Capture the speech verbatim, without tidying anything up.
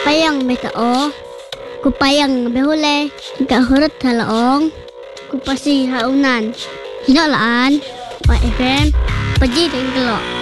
payang betao. Ku payang behule. Gak hurut halaong. Ku pasi haunan. Hinalaan. Wa F M. Paji dan gelok.